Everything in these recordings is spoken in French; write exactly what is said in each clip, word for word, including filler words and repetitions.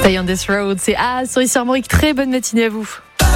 Stay on this road, c'est A sur ici Armorique. Très bonne matinée à vous.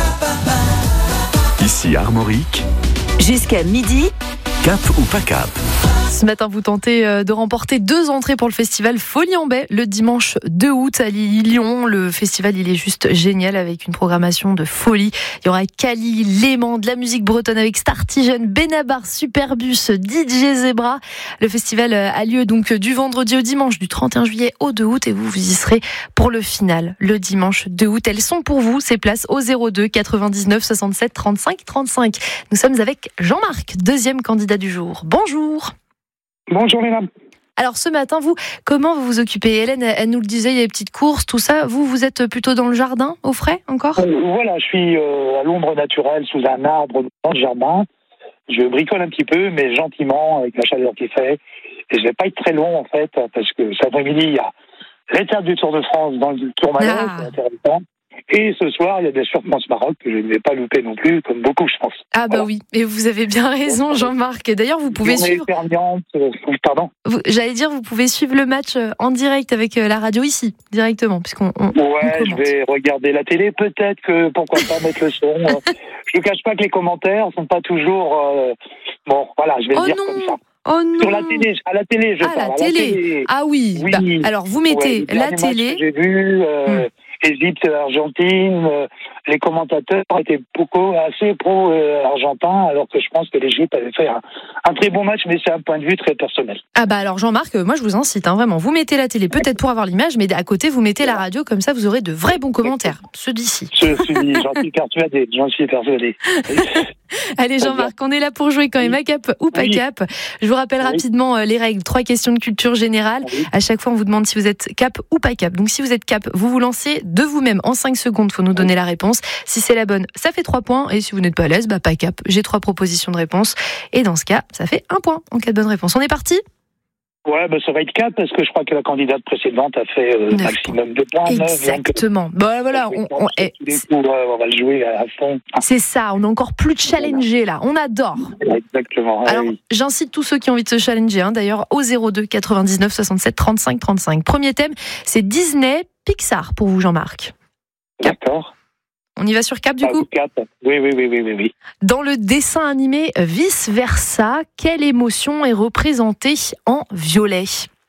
Ici Armorique. Jusqu'à midi. Cap ou pas cap? Ce matin, vous tentez de remporter deux entrées pour le festival Folie en Baie le dimanche deux août à Lyon. Le festival, il est juste génial avec une programmation de folie. Il y aura Kali, Léman, de la musique bretonne avec Startigen, Benabar, Superbus, D J Zebra. Le festival a lieu donc du vendredi au dimanche, du trente et un juillet au deux août, et vous, vous y serez pour le final, le dimanche deux août. Elles sont pour vous, ces places au zéro deux quatre-vingt-dix-neuf soixante-sept trente-cinq trente-cinq. Nous sommes avec Jean-Marc, deuxième candidat du jour. Bonjour. Bonjour mesdames. Alors ce matin, vous, comment vous vous occupez? Hélène, elle nous le disait, il y a des petites courses, tout ça. Vous, vous êtes plutôt dans le jardin, au frais, encore? euh, Voilà, je suis euh, à l'ombre naturelle, sous un arbre dans le jardin. Je bricole un petit peu, mais gentiment, avec la chaleur qu'il fait. Et je vais pas être très long, en fait, parce que cet après-midi, il y a l'étape du Tour de France dans le Tourmalet, Ah. c'est intéressant. Et ce soir, il y a bien sûr France-Maroc, que je ne vais pas louper non plus, comme beaucoup, je pense. Ah bah Voilà. oui, et vous avez bien raison, Jean-Marc. Et d'ailleurs, vous pouvez Journée suivre... fermiante, euh, pardon. Vous, j'allais dire, vous pouvez suivre le match en direct avec la radio ici, directement, puisqu'on on, Ouais, on je commente. vais regarder la télé, peut-être que, pourquoi pas mettre le son. euh, je ne cache pas que les commentaires sont pas toujours... euh, bon, voilà, je vais Oh le dire non. comme ça. Oh non. Sur la télé, à la télé, je Ah, parle. la à télé. Ah oui. Oui. Bah, alors, vous mettez Ouais, le la dernier match télé... que j'ai vu, euh, Hmm. Égypte, Argentine, euh, les commentateurs étaient beaucoup, assez pro-argentins, alors que je pense que l'Égypte avait fait un, un très bon match, mais c'est un point de vue très personnel. Ah bah alors Jean-Marc, moi je vous incite, hein, vraiment, vous mettez la télé peut-être pour avoir l'image, mais à côté vous mettez la radio, comme ça vous aurez de vrais bons commentaires, ceux d'ici. Je suis, j'en suis persuadé, j'en suis persuadé. Allez Jean-Marc, on est là pour jouer quand même à cap ou pas Oui. cap. Je vous rappelle Oui. rapidement euh, les règles, trois questions de culture générale. Oui. À chaque fois on vous demande si vous êtes cap ou pas cap. Donc si vous êtes cap, vous vous lancez de vous-même en cinq secondes, faut nous donner la réponse. Si c'est la bonne, ça fait trois points, et si vous n'êtes pas à l'aise, bah pas cap. J'ai trois propositions de réponse, et dans ce cas, ça fait un point en cas de bonne réponse. On est parti? Ouais, bah, ça va être quatre, parce que je crois que la candidate précédente a fait euh, Neuf maximum de points. neuf, Exactement. Bon voilà, on, on, eh, tous les coups, ouais, on va le jouer à fond. c'est ça, on est encore plus challengé là, on adore. Exactement. ouais, Alors, oui. j'incite tous ceux qui ont envie de se challenger, hein, d'ailleurs, au zéro deux quatre-vingt-dix-neuf soixante-sept trente-cinq trente-cinq. Premier thème, c'est Disney Pixar pour vous, Jean-Marc. D'accord. On y va sur cap du Ah, coup. quatre. Oui, oui, oui, oui, oui, oui. Dans le dessin animé Vice Versa, quelle émotion est représentée en violet?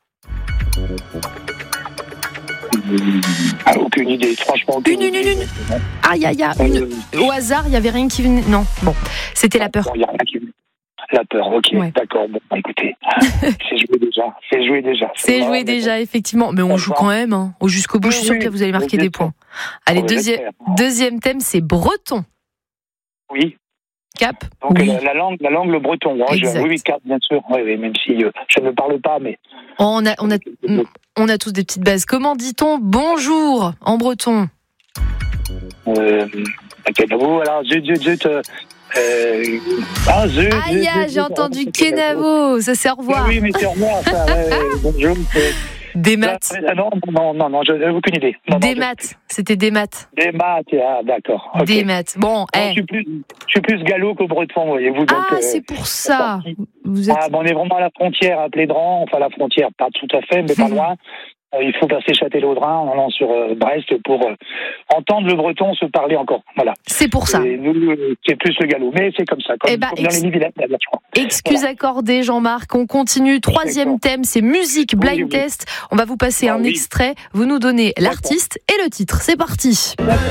Ah, aucune idée, franchement. Aucune Une, une, idée. une, une. Aïe, aïe, aïe, une. Euh, Au hasard, il n'y avait rien qui venait. Non, bon, c'était la peur. Bon, y a rien qui- La peur, ok, Ouais. d'accord. Bon, bah, écoutez, c'est joué déjà, c'est joué déjà. C'est vrai, joué mais déjà, effectivement. Mais on joue quand même, hein. Au jusqu'au bout, je suis sûre que vous allez marquer des points. Allez, Ouais, deuxième, j'espère. deuxième thème, c'est breton. bon. Oui, Cap. donc Oui. la, la langue, la langue, le breton. Hein, je- Exact. oui, oui, quatre, bien sûr. Oui, oui, même si euh, je ne parle pas, mais. On a, on a, on a tous des petites bases. Comment dit-on bonjour en breton? Euh, ok, bravo, alors, zut, zut, zut. Euh, euh, ah, zut. Aïe, zut, aïe, zut, j'ai zut, entendu zut, Kenavo. Ça c'est au Ah, revoir. oui, mais c'est au revoir, ça. Ouais, ouais, bonjour. c'est- Des maths. Ah, non, non, non, non, je n'ai aucune idée. Non, non, Des je- maths. C'était des maths. Des maths, ah, d'accord. ok. Des maths. Bon, Bon, eh. je, suis plus, je suis plus gallo qu'au breton, voyez-vous. Donc, Ah, euh, c'est pour ça. parti. Vous êtes. ah, bon, on est vraiment à la frontière, à Plédran. Enfin, la frontière, pas tout à fait, mais pas Mhm. loin. Euh, il faut passer Châtellerault-Drain en allant sur euh, Brest pour euh, entendre le breton se parler encore. Voilà. C'est pour ça. Et nous, euh, c'est plus le gallo. Mais c'est comme ça, comme, Eh ben, comme dans ex- les Nivillaines, d'ailleurs, je crois. Excuse accordée, Jean-Marc. On continue. Troisième thème, c'est musique blind Oui, oui. test. On va vous passer Ah, un oui. extrait. Vous nous donnez l'artiste et le titre. C'est parti.